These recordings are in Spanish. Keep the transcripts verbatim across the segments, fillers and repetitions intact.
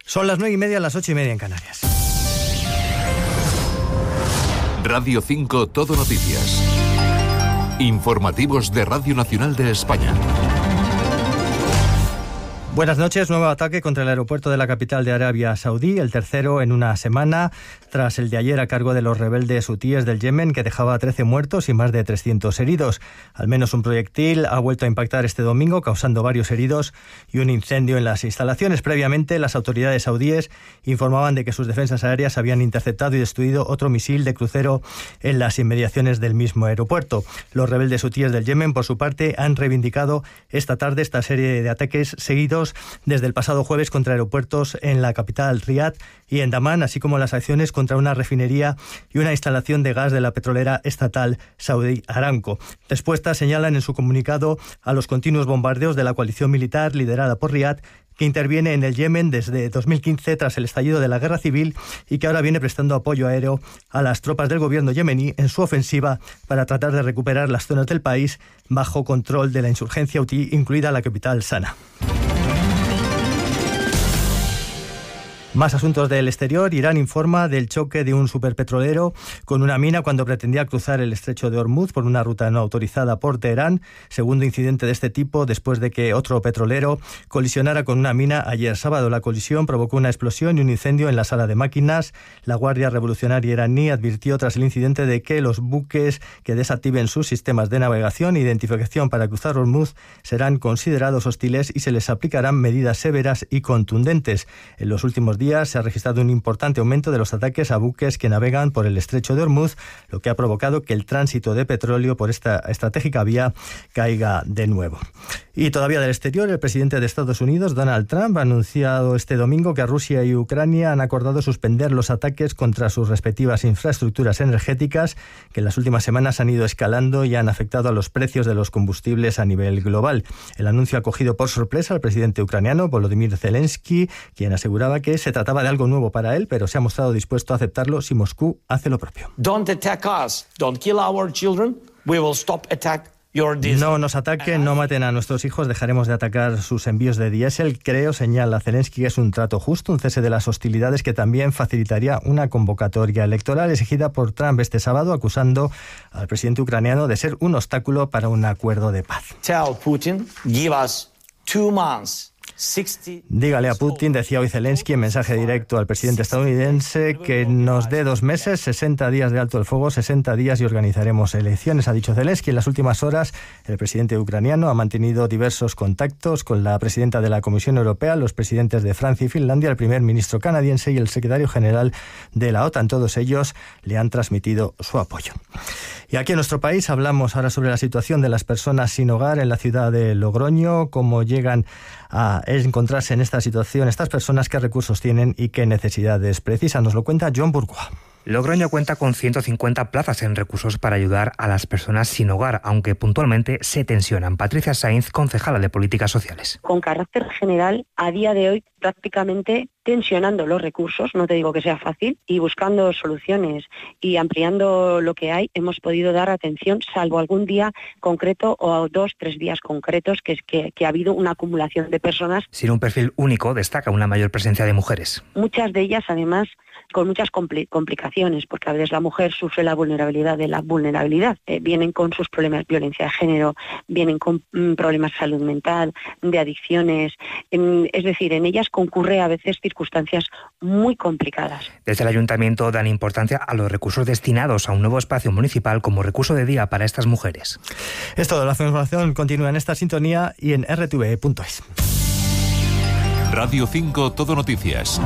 Son las nueve y media, las ocho y media en Canarias. Radio cinco Todo Noticias. Informativos de Radio Nacional de España. Buenas noches. Nuevo ataque contra el aeropuerto de la capital de Arabia Saudí, el tercero en una semana, tras el de ayer a cargo de los rebeldes hutíes del Yemen, que dejaba trece muertos y más de trescientos heridos. Al menos un proyectil ha vuelto a impactar este domingo, causando varios heridos y un incendio en las instalaciones. Previamente, las autoridades saudíes informaban de que sus defensas aéreas habían interceptado y destruido otro misil de crucero en las inmediaciones del mismo aeropuerto. Los rebeldes hutíes del Yemen, por su parte, han reivindicado esta tarde esta serie de ataques seguidos desde el pasado jueves contra aeropuertos en la capital Riad y en Damán, así como las acciones contra una refinería y una instalación de gas de la petrolera estatal Saudi Aramco. Respuestas señalan en su comunicado a los continuos bombardeos de la coalición militar liderada por Riad, que interviene en el Yemen desde dos mil quince tras el estallido de la guerra civil y que ahora viene prestando apoyo aéreo a las tropas del gobierno yemení en su ofensiva para tratar de recuperar las zonas del país bajo control de la insurgencia hutí, incluida la capital Sana. Más asuntos del exterior. Irán informa del choque de un superpetrolero con una mina cuando pretendía cruzar el estrecho de Hormuz por una ruta no autorizada por Teherán. Segundo incidente de este tipo después de que otro petrolero colisionara con una mina ayer sábado. La colisión provocó una explosión y un incendio en la sala de máquinas. La Guardia Revolucionaria iraní advirtió tras el incidente de que los buques que desactiven sus sistemas de navegación e identificación para cruzar Hormuz serán considerados hostiles y se les aplicarán medidas severas y contundentes. En los últimos días se ha registrado un importante aumento de los ataques a buques que navegan por el estrecho de Hormuz, lo que ha provocado que el tránsito de petróleo por esta estratégica vía caiga de nuevo. Y todavía del exterior, el presidente de Estados Unidos, Donald Trump, ha anunciado este domingo que Rusia y Ucrania han acordado suspender los ataques contra sus respectivas infraestructuras energéticas, que en las últimas semanas han ido escalando y han afectado a los precios de los combustibles a nivel global. El anuncio ha cogido por sorpresa al presidente ucraniano, Volodymyr Zelensky, quien aseguraba que se trataba de algo nuevo para él, pero se ha mostrado dispuesto a aceptarlo si Moscú hace lo propio. Don't attack us, don't kill our children, we will stop attack your diesel. No nos ataquen, no maten a nuestros hijos, dejaremos de atacar sus envíos de diésel. Creo, señala Zelensky, que es un trato justo, un cese de las hostilidades que también facilitaría una convocatoria electoral exigida por Trump este sábado, acusando al presidente ucraniano de ser un obstáculo para un acuerdo de paz. Tell Putin, give us two months. Dígale a Putin, decía hoy Zelensky en mensaje directo al presidente estadounidense, que nos dé dos meses, sesenta días de alto el fuego, sesenta días y organizaremos elecciones, ha dicho Zelensky. En las últimas horas, el presidente ucraniano ha mantenido diversos contactos con la presidenta de la Comisión Europea, los presidentes de Francia y Finlandia, el primer ministro canadiense y el secretario general de la OTAN. Todos ellos le han transmitido su apoyo. Y aquí en nuestro país hablamos ahora sobre la situación de las personas sin hogar en la ciudad de Logroño, cómo llegan a encontrarse en esta situación estas personas, qué recursos tienen y qué necesidades precisan. Nos lo cuenta John Bourgois. Logroño cuenta con ciento cincuenta plazas en recursos para ayudar a las personas sin hogar, aunque puntualmente se tensionan. Patricia Sainz, concejala de Políticas Sociales. Con carácter general, a día de hoy prácticamente tensionando los recursos, no te digo que sea fácil, y buscando soluciones y ampliando lo que hay, hemos podido dar atención, salvo algún día concreto o dos, tres días concretos que, que, que ha habido una acumulación de personas. Sin un perfil único, destaca una mayor presencia de mujeres. Muchas de ellas, además, con muchas compl- complicaciones, porque a veces la mujer sufre la vulnerabilidad de la vulnerabilidad. Eh, vienen con sus problemas de violencia de género, vienen con mm, problemas de salud mental, de adicciones. En, es decir, en ellas concurre a veces circunstancias muy complicadas. Desde el Ayuntamiento dan importancia a los recursos destinados a un nuevo espacio municipal como recurso de día para estas mujeres. Es todo. La información continúa en esta sintonía y en r t v punto es. Radio cinco Todo Noticias.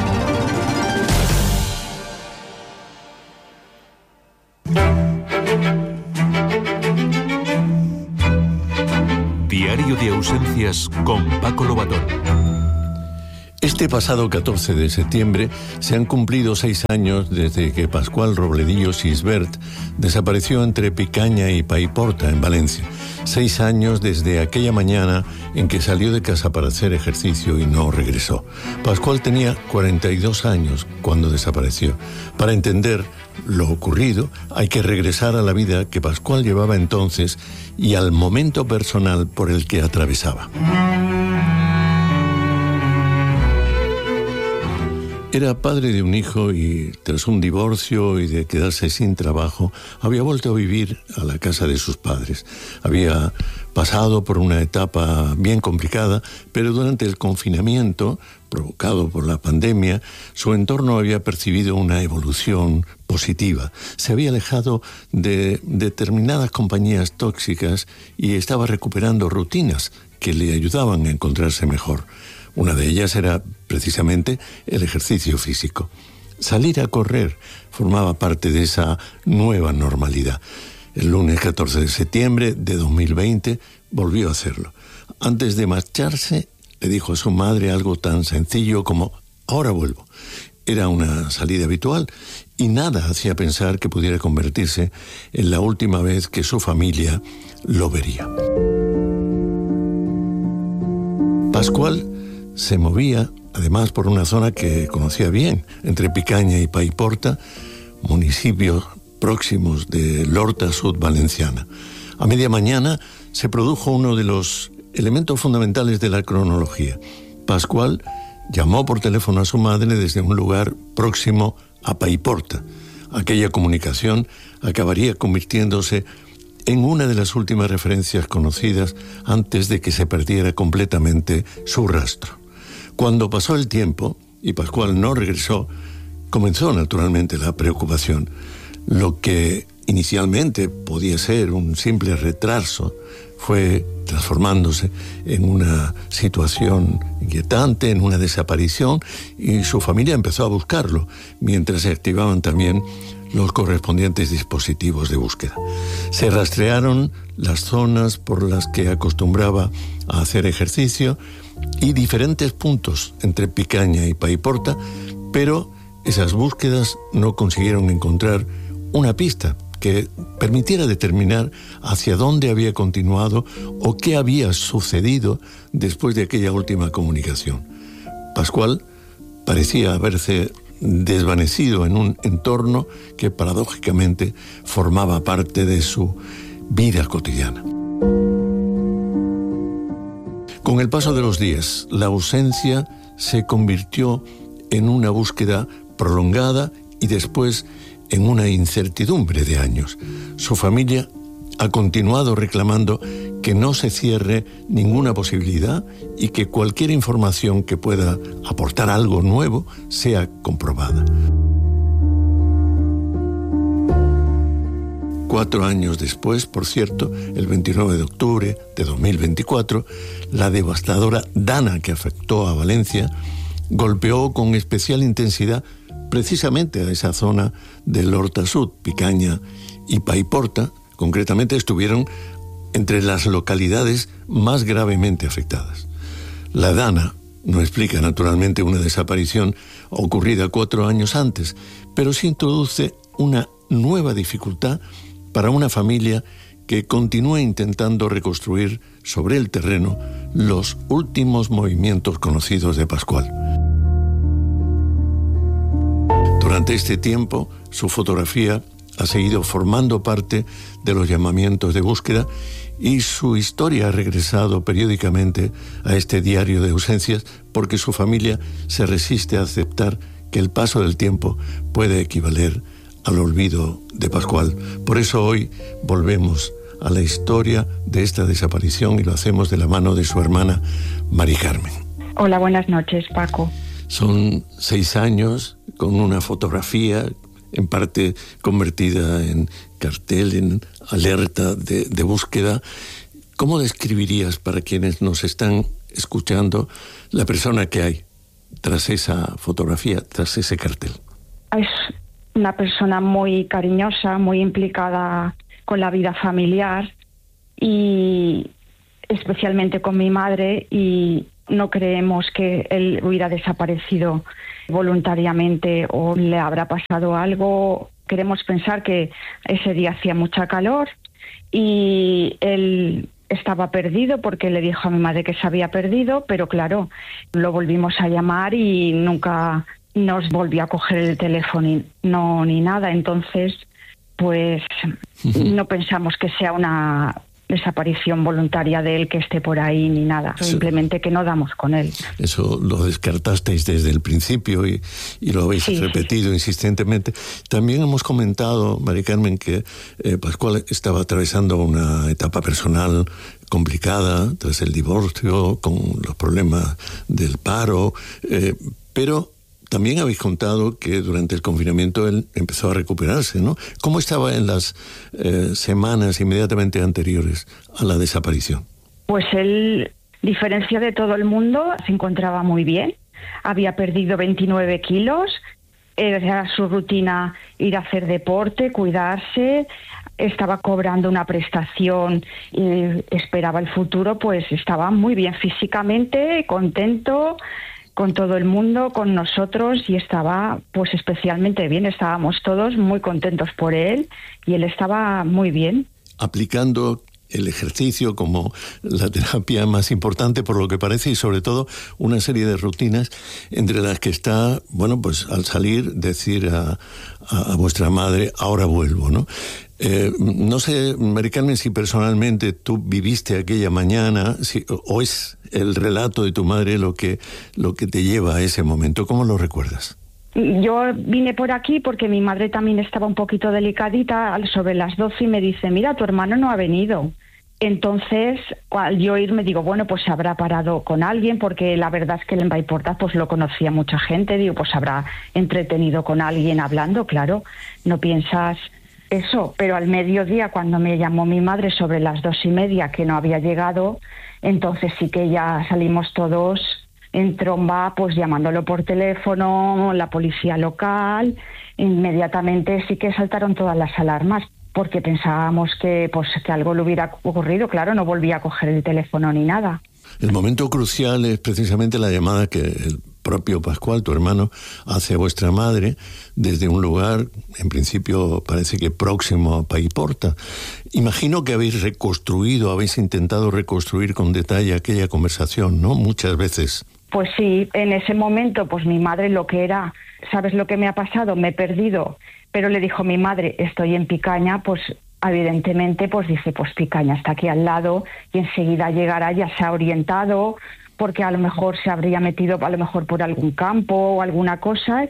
Diario de ausencias con Paco Lobatón. Este pasado catorce de septiembre se han cumplido seis años desde que Pascual Robledillo Sisbert desapareció entre Picaña y Paiporta, en Valencia. Seis años desde aquella mañana en que salió de casa para hacer ejercicio y no regresó. Pascual tenía cuarenta y dos años cuando desapareció. Para entender lo ocurrido, hay que regresar a la vida que Pascual llevaba entonces y al momento personal por el que atravesaba. Era padre de un hijo y, tras un divorcio y de quedarse sin trabajo, había vuelto a vivir a la casa de sus padres. Había pasado por una etapa bien complicada, pero durante el confinamiento, provocado por la pandemia, su entorno había percibido una evolución positiva. Se había alejado de determinadas compañías tóxicas y estaba recuperando rutinas que le ayudaban a encontrarse mejor. Una de ellas era precisamente el ejercicio físico. Salir a correr formaba parte de esa nueva normalidad. El lunes catorce de septiembre de dos mil veinte volvió a hacerlo. Antes de marcharse, le dijo a su madre algo tan sencillo como «ahora vuelvo». Era una salida habitual y nada hacía pensar que pudiera convertirse en la última vez que su familia lo vería. Pascual se movía, además, por una zona que conocía bien, entre Picaña y Paiporta, municipios próximos de l'Horta Sud valenciana. A media mañana se produjo uno de los elementos fundamentales de la cronología. Pascual llamó por teléfono a su madre desde un lugar próximo a Paiporta. Aquella comunicación acabaría convirtiéndose en una de las últimas referencias conocidas antes de que se perdiera completamente su rastro. Cuando pasó el tiempo y Pascual no regresó, comenzó naturalmente la preocupación. Lo que inicialmente podía ser un simple retraso fue transformándose en una situación inquietante, en una desaparición, y su familia empezó a buscarlo, mientras se activaban también los correspondientes dispositivos de búsqueda. Se rastrearon las zonas por las que acostumbraba a hacer ejercicio y diferentes puntos entre Picaña y Paiporta, pero esas búsquedas no consiguieron encontrar una pista que permitiera determinar hacia dónde había continuado o qué había sucedido después de aquella última comunicación. Pascual parecía haberse desvanecido en un entorno que paradójicamente formaba parte de su vida cotidiana. Con el paso de los días, la ausencia se convirtió en una búsqueda prolongada y después en una incertidumbre de años. Su familia ha continuado reclamando que no se cierre ninguna posibilidad y que cualquier información que pueda aportar algo nuevo sea comprobada. Cuatro años después, por cierto, el veintinueve de octubre de dos mil veinticuatro, la devastadora Dana que afectó a Valencia golpeó con especial intensidad precisamente a esa zona del Horta Sud, Picaña y Paiporta. Concretamente estuvieron entre las localidades más gravemente afectadas. La Dana no explica naturalmente una desaparición ocurrida cuatro años antes, pero sí introduce una nueva dificultad para una familia que continúa intentando reconstruir sobre el terreno los últimos movimientos conocidos de Pascual. Durante este tiempo, su fotografía ha seguido formando parte de los llamamientos de búsqueda y su historia ha regresado periódicamente a este diario de ausencias porque su familia se resiste a aceptar que el paso del tiempo puede equivaler al olvido de Pascual. Por eso hoy volvemos a la historia de esta desaparición y lo hacemos de la mano de su hermana Mari Carmen. Hola, buenas noches, Paco. Son seis años con una fotografía en parte convertida en cartel, en alerta de, de búsqueda. ¿Cómo describirías para quienes nos están escuchando la persona que hay tras esa fotografía, tras ese cartel? Es una persona muy cariñosa, muy implicada con la vida familiar y especialmente con mi madre, y no creemos que él hubiera desaparecido voluntariamente o le habrá pasado algo. Queremos pensar que ese día hacía mucha calor y él estaba perdido porque le dijo a mi madre que se había perdido, pero claro, lo volvimos a llamar y nunca nos volvió a coger el teléfono ni, no, ni nada. Entonces, pues no pensamos que sea una desaparición voluntaria de él que esté por ahí ni nada, Eso, simplemente que no damos con él. Eso lo descartasteis desde el principio y, y lo habéis sí, repetido sí. insistentemente. También hemos comentado, Mari Carmen, que eh, Pascual estaba atravesando una etapa personal complicada tras el divorcio, con los problemas del paro, eh, pero también habéis contado que durante el confinamiento él empezó a recuperarse, ¿no? ¿Cómo estaba en las eh, semanas inmediatamente anteriores a la desaparición? Pues él, diferencia de todo el mundo, se encontraba muy bien. Había perdido veintinueve kilos, era su rutina ir a hacer deporte, cuidarse, estaba cobrando una prestación y esperaba el futuro, pues estaba muy bien físicamente, contento con todo el mundo, con nosotros, y estaba pues especialmente bien. Estábamos todos muy contentos por él y él estaba muy bien. Aplicando el ejercicio como la terapia más importante, por lo que parece, y sobre todo una serie de rutinas entre las que está, bueno, pues al salir decir a, a, a vuestra madre, ahora vuelvo, ¿no? Eh, no sé, Mari Carmen, si personalmente tú viviste aquella mañana, si, o es el relato de tu madre lo que, lo que te lleva a ese momento. ¿Cómo lo recuerdas? Yo vine por aquí porque mi madre también estaba un poquito delicadita, sobre las doce, y me dice, mira, tu hermano no ha venido. Entonces, al yo irme, digo, bueno, pues se habrá parado con alguien, porque la verdad es que en Paiporta pues lo conocía mucha gente. Digo, pues habrá entretenido con alguien hablando, claro, no piensas eso. Pero al mediodía, cuando me llamó mi madre sobre las dos y media, que no había llegado, entonces sí que ya salimos todos en tromba, pues llamándolo por teléfono, la policía local. Inmediatamente sí que saltaron todas las alarmas, porque pensábamos que pues que algo le hubiera ocurrido. Claro, no volvía a coger el teléfono ni nada. El momento crucial es precisamente la llamada que el propio Pascual, tu hermano, hace a vuestra madre desde un lugar, en principio parece que próximo a Paiporta. Imagino que habéis reconstruido, habéis intentado reconstruir con detalle aquella conversación, ¿no? Muchas veces. Pues sí, en ese momento, pues mi madre lo que era, ¿sabes lo que me ha pasado? Me he perdido. Pero le dijo mi madre, estoy en Picaña, pues evidentemente pues dice, pues Picaña está aquí al lado y enseguida llegará, ya se ha orientado, porque a lo mejor se habría metido a lo mejor por algún campo o alguna cosa,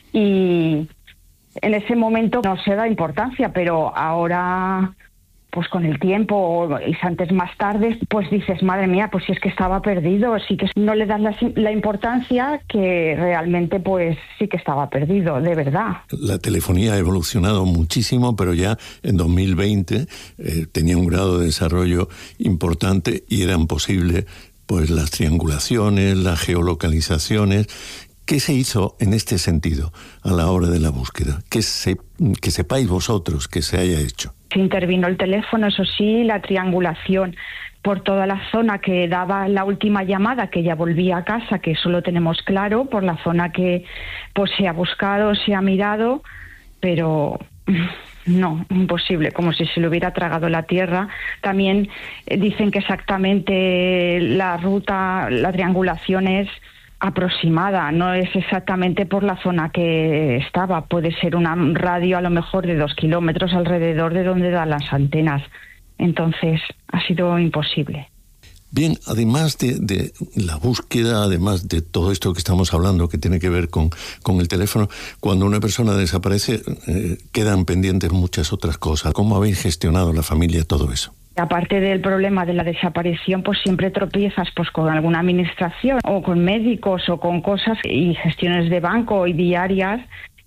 y en ese momento no se da importancia, pero ahora pues con el tiempo y antes más tarde, pues dices, madre mía, pues si es que estaba perdido, sí que no le das la, la importancia que realmente pues sí que estaba perdido, de verdad. La telefonía ha evolucionado muchísimo, pero ya en dos mil veinte eh, tenía un grado de desarrollo importante y eran posibles pues las triangulaciones, las geolocalizaciones. ¿Qué se hizo en este sentido a la hora de la búsqueda? Que, se, que sepáis vosotros que se haya hecho. Se intervino el teléfono, eso sí, la triangulación por toda la zona que daba la última llamada, que ya volvía a casa, que eso lo tenemos claro, por la zona que pues se ha buscado, se ha mirado, pero no, imposible, como si se le hubiera tragado la tierra. También dicen que exactamente la ruta, la triangulación es aproximada, no es exactamente por la zona que estaba, puede ser una radio a lo mejor de dos kilómetros alrededor de donde dan las antenas, entonces ha sido imposible. Bien, además de, de la búsqueda, además de todo esto que estamos hablando que tiene que ver con, con el teléfono, cuando una persona desaparece eh, quedan pendientes muchas otras cosas. ¿Cómo habéis gestionado la familia todo eso? Aparte del problema de la desaparición, pues siempre tropiezas pues con alguna administración o con médicos o con cosas y gestiones de banco y diarias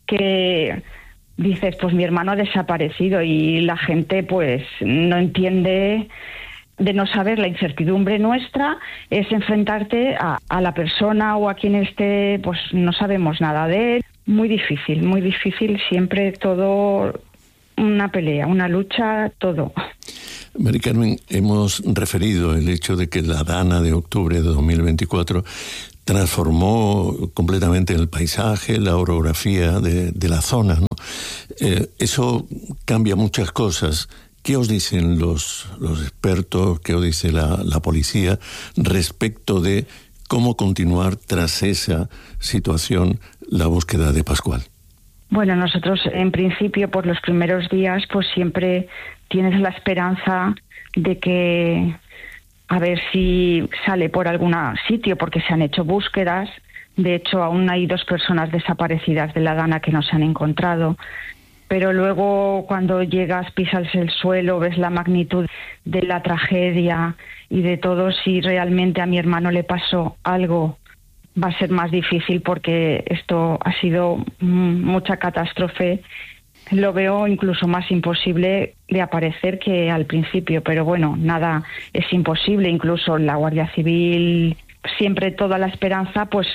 que dices, pues mi hermano ha desaparecido, y la gente pues no entiende, de no saber. La incertidumbre nuestra es enfrentarte a, a la persona o a quien esté, pues no sabemos nada de él. Muy difícil, muy difícil, siempre todo una pelea, una lucha, todo. Mari Carmen, hemos referido el hecho de que la Dana de octubre de dos mil veinticuatro transformó completamente el paisaje, la orografía de, de la zona, ¿no? Eh, eso cambia muchas cosas. ¿Qué os dicen los, los expertos, qué os dice la, la policía respecto de cómo continuar tras esa situación la búsqueda de Pascual? Bueno, nosotros en principio por los primeros días pues siempre tienes la esperanza de que a ver si sale por algún sitio, porque se han hecho búsquedas. De hecho, aún hay dos personas desaparecidas de la Dana que no se han encontrado. Pero luego, cuando llegas, pisas el suelo, ves la magnitud de la tragedia y de todo, si realmente a mi hermano le pasó algo, va a ser más difícil, porque esto ha sido mucha catástrofe. Lo veo incluso más imposible de aparecer que al principio, pero bueno, nada es imposible. Incluso la Guardia Civil, siempre toda la esperanza, pues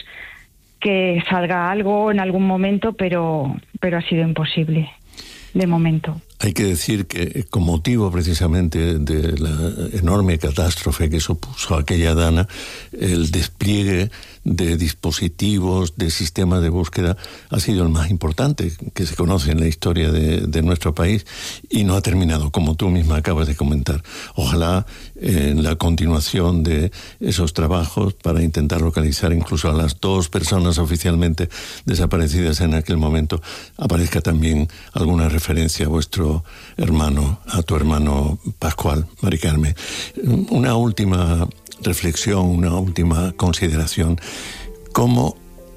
que salga algo en algún momento, pero, pero ha sido imposible de momento. Hay que decir que con motivo precisamente de la enorme catástrofe que supuso aquella Dana, el despliegue de dispositivos, de sistemas de búsqueda, ha sido el más importante que se conoce en la historia de, de nuestro país, y no ha terminado, como tú misma acabas de comentar. Ojalá eh, en la continuación de esos trabajos para intentar localizar incluso a las dos personas oficialmente desaparecidas en aquel momento, aparezca también alguna referencia a vuestro hermano, a tu hermano Pascual, Mari Carmen. Una última reflexión, una última consideración. ¿Cómo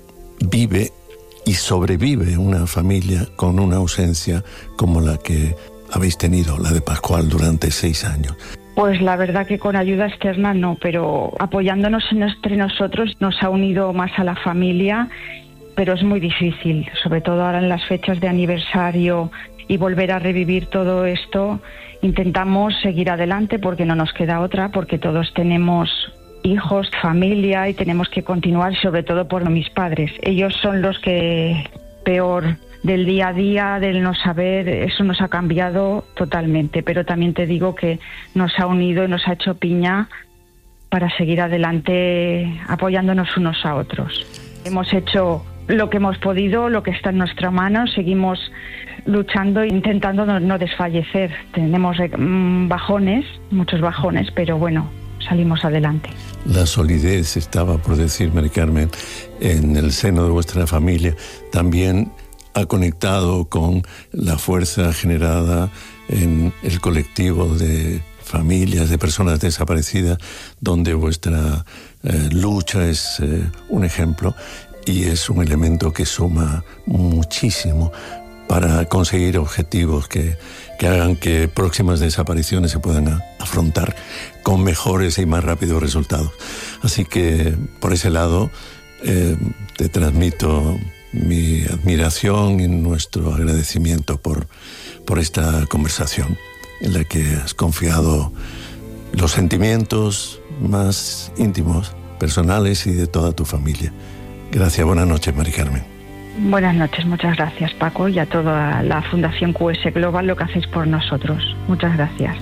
vive y sobrevive una familia con una ausencia como la que habéis tenido, la de Pascual, durante seis años? Pues la verdad que con ayuda externa no, pero apoyándonos entre nosotros nos ha unido más a la familia, pero es muy difícil, sobre todo ahora en las fechas de aniversario, y volver a revivir todo esto. Intentamos seguir adelante porque no nos queda otra, porque todos tenemos hijos, familia, y tenemos que continuar, sobre todo por mis padres. Ellos son los que peor, del día a día, del no saber, eso nos ha cambiado totalmente, pero también te digo que nos ha unido y nos ha hecho piña para seguir adelante apoyándonos unos a otros. Hemos hecho lo que hemos podido, lo que está en nuestra mano, seguimos luchando e intentando no, no desfallecer. Tenemos mm, bajones, muchos bajones, pero bueno, salimos adelante. La solidez, estaba por decir, Mari Carmen, en el seno de vuestra familia, también ha conectado con la fuerza generada en el colectivo de familias, de personas desaparecidas, donde vuestra eh, lucha es eh, un ejemplo y es un elemento que suma muchísimo para conseguir objetivos que, que hagan que próximas desapariciones se puedan a, afrontar con mejores y más rápidos resultados. Así que, por ese lado, eh, te transmito mi admiración y nuestro agradecimiento por, por esta conversación en la que has confiado los sentimientos más íntimos, personales y de toda tu familia. Gracias, buenas noches, Mari Carmen. Buenas noches, muchas gracias, Paco, y a toda la Fundación Q S Global, lo que hacéis por nosotros. Muchas gracias.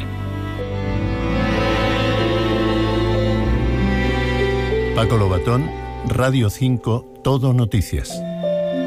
Paco Lobatón, Radio cinco, Todo Noticias.